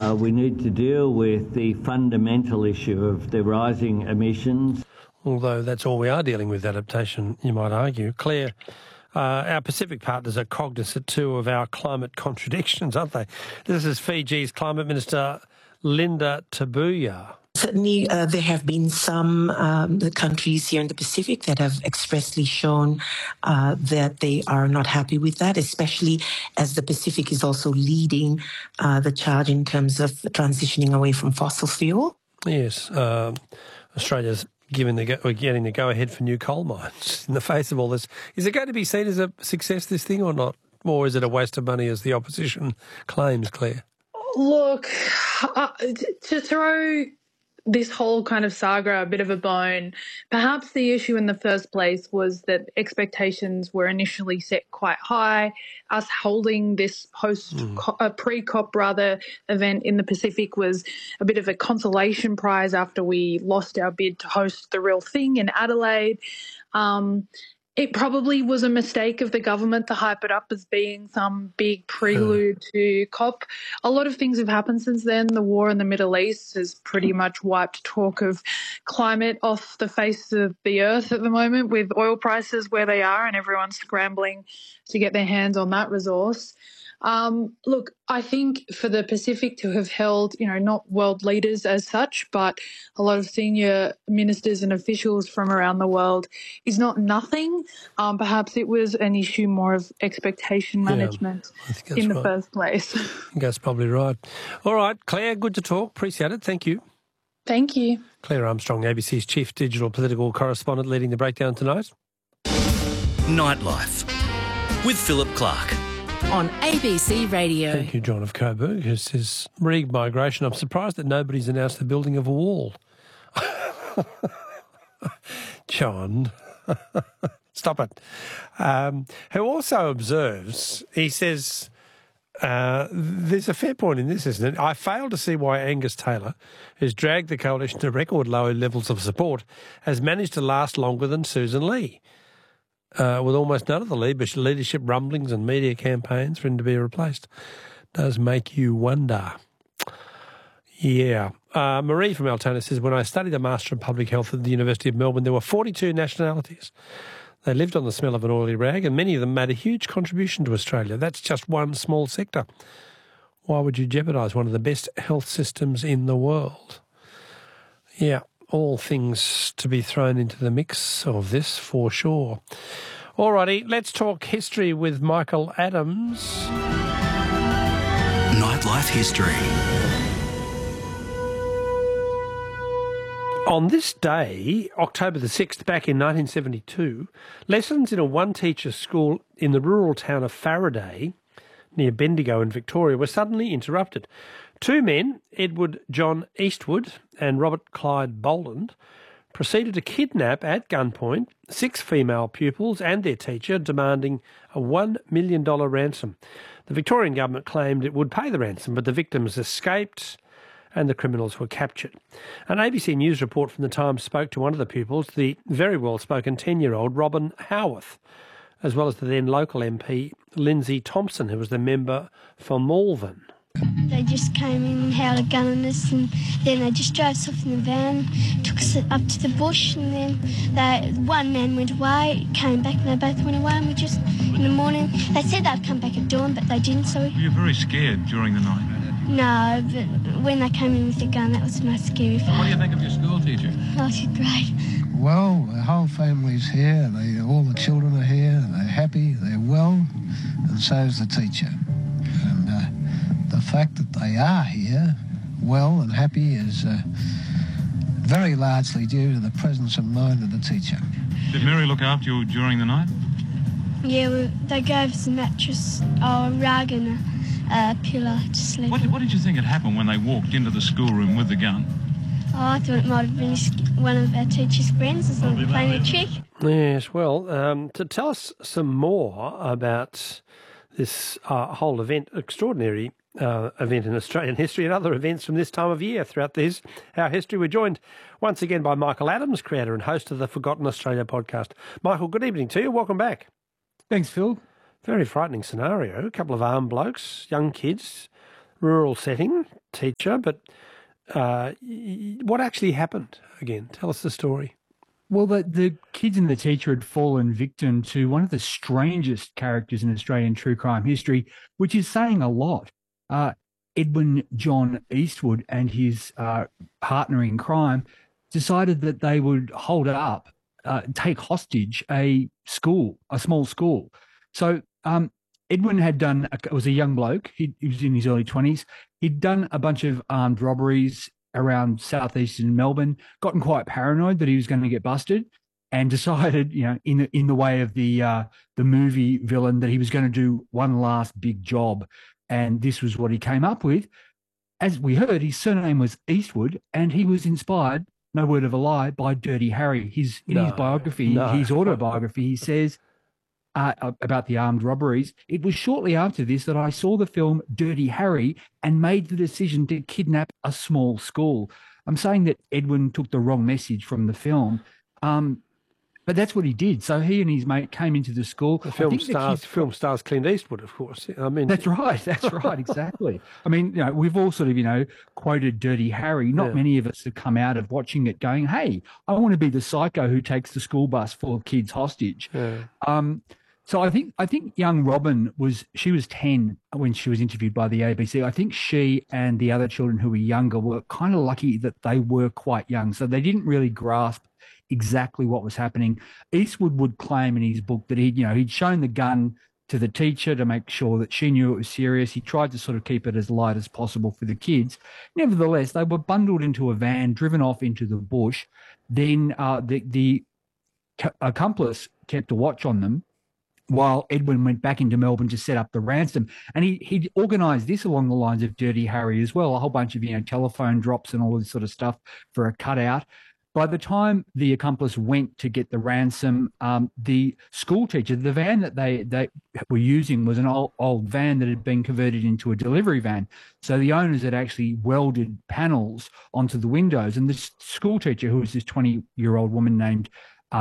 We need to deal with the fundamental issue of the rising emissions. Although that's all we are dealing with, adaptation, you might argue. Claire, our Pacific partners are cognizant too of our climate contradictions, aren't they? This is Fiji's Climate Minister Linda Tabuya. Certainly, there have been some the countries here in the Pacific that have expressly shown that they are not happy with that, especially as the Pacific is also leading the charge in terms of transitioning away from fossil fuel. Yes, Australia's getting the go-ahead for new coal mines in the face of all this. Is it going to be seen as a success, this thing, or not? Or is it a waste of money, as the opposition claims, Claire? Look, to throw this whole kind of saga a bit of a bone, perhaps the issue in the first place was that expectations were initially set quite high. Us holding this pre-COP event in the Pacific was a bit of a consolation prize after we lost our bid to host the real thing in Adelaide. It probably was a mistake of the government to hype it up as being some big prelude to COP. A lot of things have happened since then. The war in the Middle East has pretty much wiped talk of climate off the face of the earth at the moment, with oil prices where they are and everyone's scrambling to get their hands on that resource. Look, I think for the Pacific to have held, not world leaders as such, but a lot of senior ministers and officials from around the world is not nothing. Perhaps it was an issue more of expectation management in the first place. I think that's probably right. All right, Claire, good to talk. Appreciate it. Thank you. Thank you. Claire Armstrong, ABC's Chief Digital Political Correspondent, leading the breakdown tonight. Nightlife with Philip Clark. On ABC Radio. Thank you, John of Coburg, who says, migration. I'm surprised that nobody's announced the building of a wall. John, stop it. Who also observes, he says, there's a fair point in this, isn't it? I fail to see why Angus Taylor, who's dragged the coalition to record low levels of support, has managed to last longer than Susan Lee. With almost none of the leadership rumblings and media campaigns for him to be replaced. Does make you wonder. Yeah. Marie from Altona says, when I studied a Master in Public Health at the University of Melbourne, there were 42 nationalities. They lived on the smell of an oily rag, and many of them made a huge contribution to Australia. That's just one small sector. Why would you jeopardise one of the best health systems in the world? Yeah. All things to be thrown into the mix of this, for sure. All righty, let's talk history with Michael Adams. Nightlife history. On this day, October the 6th, back in 1972, lessons in a one-teacher school in the rural town of Faraday, near Bendigo in Victoria, were suddenly interrupted. Two men, Edward John Eastwood and Robert Clyde Boland, proceeded to kidnap at gunpoint 6 female pupils and their teacher, demanding a $1 million ransom. The Victorian government claimed it would pay the ransom, but the victims escaped and the criminals were captured. An ABC News report from the Times spoke to one of the pupils, the very well-spoken 10-year-old Robin Howarth, as well as the then local MP Lindsay Thompson, who was the member for Malvern. They just came in and held a gun on us, and then they just drove us off in the van, took us up to the bush, and then one man went away, came back, and they both went away, and we just, in the morning, they said they'd come back at dawn, but they didn't, so... Were you very scared during the night? No, but when they came in with the gun, that was the most scary part. What do you think of your school teacher? Oh, she's great. Well, the whole family's here, all the children are here, they're happy, they're well, and so is the teacher. And the fact that they are here, well and happy, is very largely due to the presence of mind of the teacher. Did Mary look after you during the night? Yeah, they gave us a mattress, a rug and a pillow to sleep on. What did you think had happened when they walked into the schoolroom with the gun? Oh, I thought it might have been one of our teacher's friends or something playing a trick. Yes, well, to tell us some more about this whole event, extraordinary event in Australian history and other events from this time of year throughout our history, we're joined once again by Michael Adams, creator and host of the Forgotten Australia podcast. Michael, good evening to you. Welcome back. Thanks, Phil. Very frightening scenario. A couple of armed blokes, young kids, rural setting, teacher, but what actually happened again? Tell us the story. Well, the kids and the teacher had fallen victim to one of the strangest characters in Australian true crime history, which is saying a lot. Edwin John Eastwood and his partner in crime decided that they would hold up, take hostage a small school. So Edwin had was a young bloke. He was in his early 20s. He'd done a bunch of armed robberies around southeastern Melbourne, gotten quite paranoid that he was going to get busted, and decided, in the way of the movie villain, that he was going to do one last big job. And this was what he came up with. As we heard, his surname was Eastwood, and he was inspired, no word of a lie, by Dirty Harry. His autobiography, he says about the armed robberies, "It was shortly after this that I saw the film Dirty Harry and made the decision to kidnap a small school." I'm saying that Edwin took the wrong message from the film, but that's what he did. So he and his mate came into the school. The film stars Clint Eastwood, of course. I mean, that's right, exactly. I mean, we've all sort of, quoted Dirty Harry. Not many of us have come out of watching it going, "Hey, I want to be the psycho who takes the school bus full of kids hostage." Yeah. So I think young Robin was 10 when she was interviewed by the ABC. I think she and the other children who were younger were kind of lucky that they were quite young, so they didn't really grasp exactly what was happening. Eastwood would claim in his book that he'd shown the gun to the teacher to make sure that she knew it was serious. He tried to sort of keep it as light as possible for the kids. Nevertheless, they were bundled into a van, driven off into the bush. Then the accomplice kept a watch on them while Edwin went back into Melbourne to set up the ransom. And he'd organised this along the lines of Dirty Harry as well, a whole bunch of, telephone drops and all this sort of stuff for a cutout. By the time the accomplice went to get the ransom, the school teacher, the van that they were using was an old van that had been converted into a delivery van. So the owners had actually welded panels onto the windows. And the school teacher, who was this 20-year-old woman named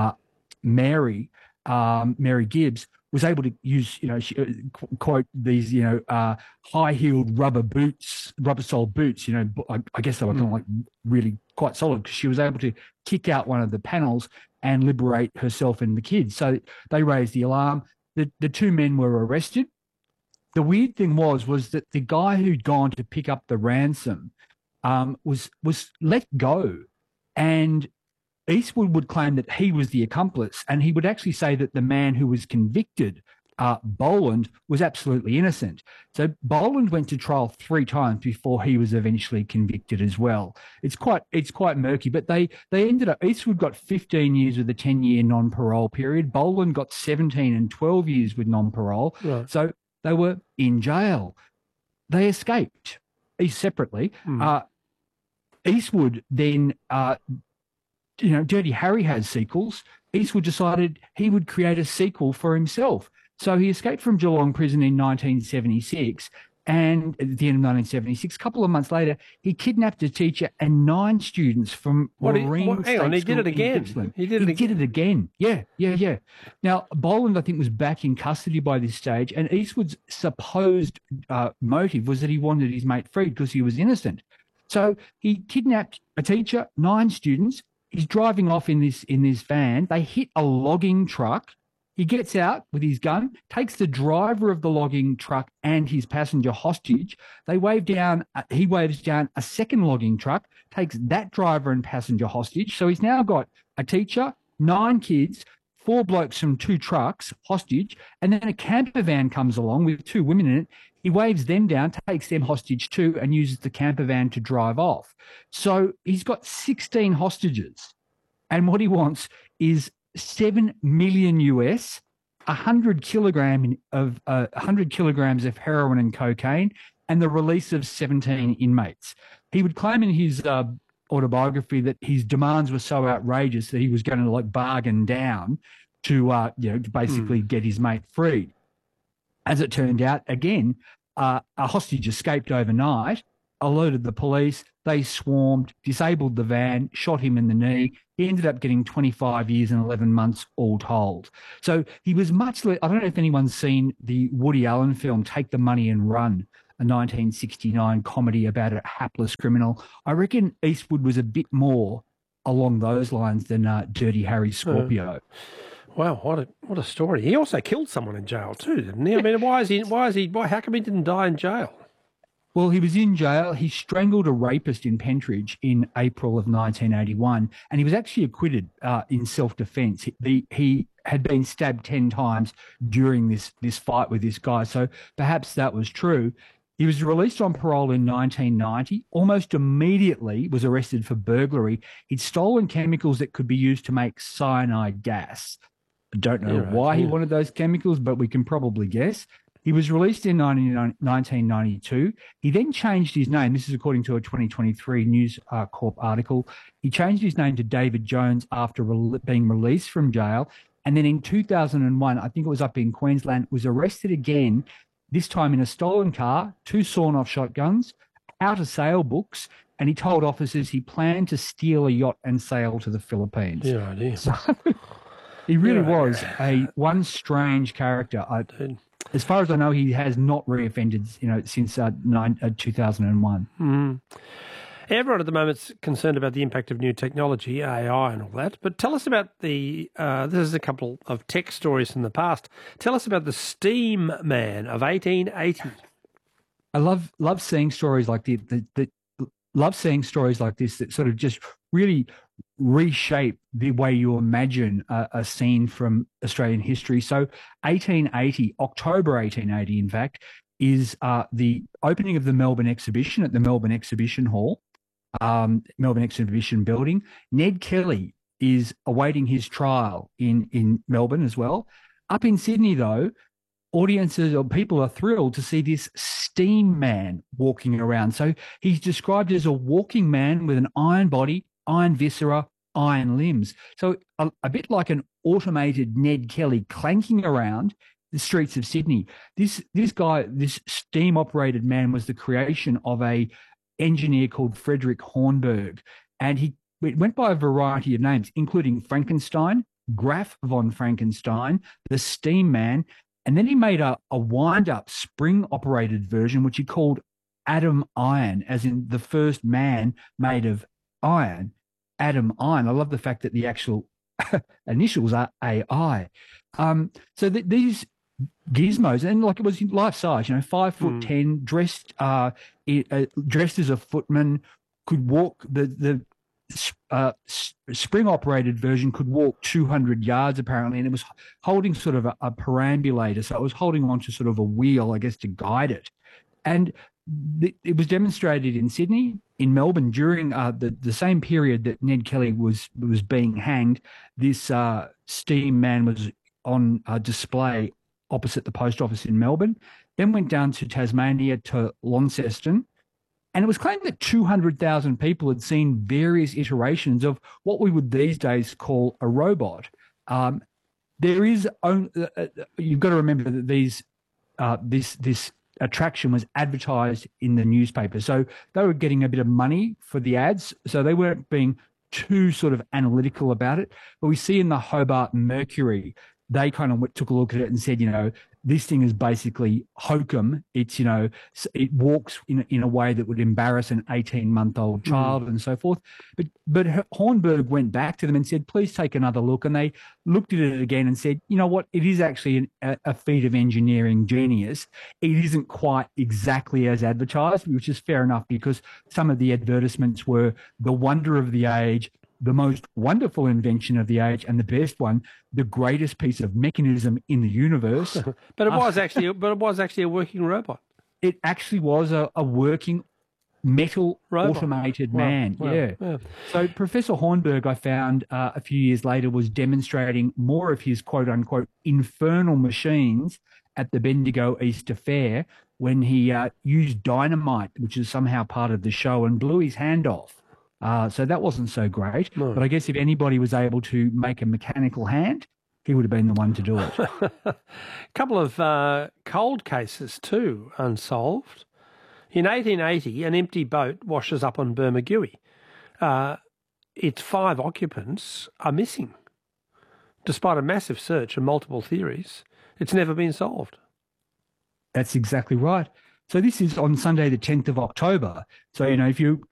Mary Gibbs, was able to use, quote, these, high-heeled rubber-soled boots, I guess they were kind of like really quite solid, because she was able to kick out one of the panels and liberate herself and the kids. So they raised the alarm. The two men were arrested. The weird thing was that the guy who'd gone to pick up the ransom was let go, and Eastwood would claim that he was the accomplice, and he would actually say that the man who was convicted, Boland, was absolutely innocent. So Boland went to trial 3 times before he was eventually convicted as well. It's quite murky, but they ended up, Eastwood got 15 years with a 10-year non-parole period. Boland got 17 and 12 years with non-parole. Right. So they were in jail. They escaped separately. Eastwood then... Dirty Harry has sequels. Eastwood decided he would create a sequel for himself. So he escaped from Geelong prison in 1976, and at the end of 1976, a couple of months later, he kidnapped a teacher and 9 students from Marine State School. He did it again. He did it again. Yeah. Now, Boland, I think, was back in custody by this stage, and Eastwood's supposed motive was that he wanted his mate freed because he was innocent. So he kidnapped a teacher, 9 students. He's driving off in this van. They hit a logging truck. He gets out with his gun, takes the driver of the logging truck and his passenger hostage. He waves down a second logging truck, takes that driver and passenger hostage. So he's now got a teacher, 9 kids, 4 blokes from 2 trucks hostage, and then a camper van comes along with 2 women in it. He waves them down, takes them hostage too, and uses the camper van to drive off. So he's got 16 hostages, and what he wants is $7 million US, 100 kilograms of heroin and cocaine, and the release of 17 inmates. He would claim in his autobiography that his demands were so outrageous that he was going to bargain down to basically get his mate freed. As it turned out, again, a hostage escaped overnight, alerted the police. They swarmed, disabled the van, shot him in the knee. He ended up getting 25 years and 11 months all told. So he was I don't know if anyone's seen the Woody Allen film, Take the Money and Run. a 1969 comedy about a hapless criminal. I reckon Eastwood was a bit more along those lines than Dirty Harry Scorpio. Wow, what a story! He also killed someone in jail too, didn't he? I mean, how come he didn't die in jail? Well, he was in jail. He strangled a rapist in Pentridge in April of 1981, and he was actually acquitted in self-defence. He had been stabbed 10 times during this fight with this guy, so perhaps that was true. He was released on parole in 1990, almost immediately was arrested for burglary. He'd stolen chemicals that could be used to make cyanide gas. I don't know why he wanted those chemicals, but we can probably guess. He was released in 1992. He then changed his name. This is according to a 2023 News Corp article. He changed his name to David Jones after being released from jail. And then in 2001, I think it was up in Queensland, was arrested again, this time in a stolen car, 2 sawn-off shotguns, out of sale books, and he told officers he planned to steal a yacht and sail to the Philippines. Yeah, idea. So, he really was one strange character. As far as I know, he has not reoffended, since 2001. Mm. Everyone at the moment's concerned about the impact of new technology, AI and all that. But tell us about this is a couple of tech stories from the past. Tell us about the Steam Man of 1880. I love seeing stories like love seeing stories like this that sort of just really reshape the way you imagine a scene from Australian history. So 1880, October 1880, in fact, is the opening of the Melbourne Exhibition at the Melbourne Exhibition Hall, Melbourne Exhibition Building. Ned Kelly is awaiting his trial in Melbourne as well. Up in Sydney, though, audiences or people are thrilled to see this Steam Man walking around. So he's described as a walking man with an iron body, iron viscera, iron limbs. So a bit like an automated Ned Kelly clanking around the streets of Sydney. This guy, this steam-operated man, was the creation of a engineer called Frederick Hornberg, and it went by a variety of names, including Frankenstein, Graf von Frankenstein, the Steam Man, and then he made a wind-up spring-operated version, which he called Adam Iron, as in the first man made of iron, Adam Iron. I love the fact that the actual initials are AI. So these gizmos, and like it was life size, 5'10", dressed as a footman, could walk. The spring operated version could walk 200 yards apparently, and it was holding sort of a perambulator, so it was holding onto sort of a wheel, I guess, to guide it. And it was demonstrated in Sydney, in Melbourne during the same period that Ned Kelly was being hanged. This Steam Man was on display opposite the post office in Melbourne, then went down to Tasmania to Launceston, and it was claimed that 200,000 people had seen various iterations of what we would these days call a robot. There is you've got to remember that this attraction was advertised in the newspaper, so they were getting a bit of money for the ads, so they weren't being too sort of analytical about it. But we see in the Hobart Mercury, they kind of took a look at it and said, this thing is basically hokum. It's, it walks in a way that would embarrass an 18-month-old child and so forth. But Hornberg went back to them and said, please take another look. And they looked at it again and said, you know what, it is actually a feat of engineering genius. It isn't quite exactly as advertised, which is fair enough, because some of the advertisements were the wonder of the age, the most wonderful invention of the age, and the best one, the greatest piece of mechanism in the universe. But it was actually a working robot. It actually was a working metal robot. Automated man. Wow. Yeah. So Professor Hornberg, I found a few years later, was demonstrating more of his quote unquote infernal machines at the Bendigo Easter Fair when he used dynamite, which is somehow part of the show, and blew his hand off. So that wasn't so great. No. But I guess if anybody was able to make a mechanical hand, he would have been the one to do it. A couple of cold cases too, unsolved. In 1880, an empty boat washes up on Bermagui. Its 5 occupants are missing. Despite a massive search and multiple theories, it's never been solved. That's exactly right. So this is on Sunday, the 10th of October. So, if you